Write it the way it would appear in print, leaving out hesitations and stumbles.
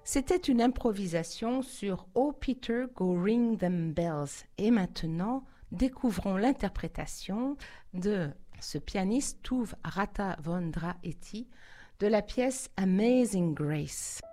C'était une improvisation sur Oh Peter, Go Ring Them Bells. Et maintenant, découvrons l'interprétation de ce pianiste Tuve Rathavondra-Eti de la pièce Amazing Grace.